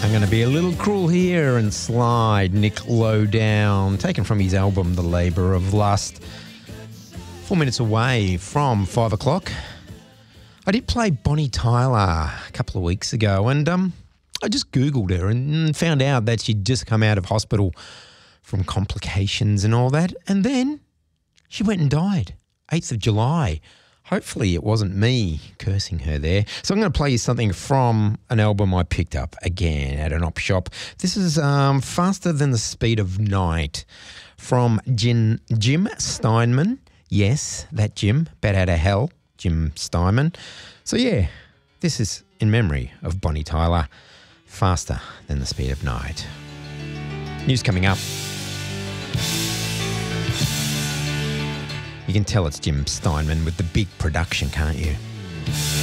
I'm going to be a little cruel here and slide Nick Low down, taken from his album The Labour of Lust. 4 minutes away from 5 o'clock. I did play Bonnie Tyler a couple of weeks ago, and I just Googled her and found out that she'd just come out of hospital from complications and all that, and then she went and died, 8th of July. Hopefully it wasn't me cursing her there. So I'm going to play you something from an album I picked up again at an op shop. This is Faster Than the Speed of Night from Jim Steinman. Yes, that Jim, bat out of hell, Jim Steinman. So yeah, this is in memory of Bonnie Tyler, Faster Than the Speed of Night. News coming up. You can tell it's Jim Steinman with the big production, can't you?